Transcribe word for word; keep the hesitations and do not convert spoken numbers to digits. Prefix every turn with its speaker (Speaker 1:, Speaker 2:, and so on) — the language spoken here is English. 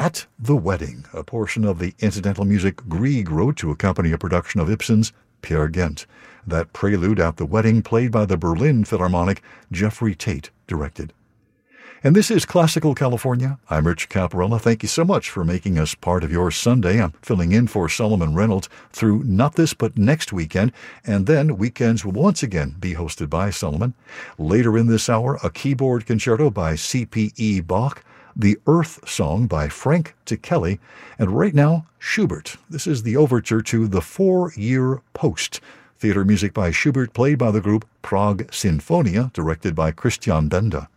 Speaker 1: At the Wedding, a portion of the incidental music Grieg wrote to accompany a production of Ibsen's Peer Gynt. That prelude at the wedding, played by the Berlin Philharmonic, Jeffrey Tate directed. And this is Classical California. I'm Rich Caparella. Thank you so much for making us part of your Sunday. I'm filling in for Solomon Reynolds through not this but next weekend, and then weekends will once again be hosted by Solomon. Later in this hour, a keyboard concerto by C P E Bach, the Earth Song by Frank Ticheli, and right now, Schubert. This is the overture to The Four-Year Post. Theater music by Schubert, played by the group Prague Sinfonia, directed by Christian Benda.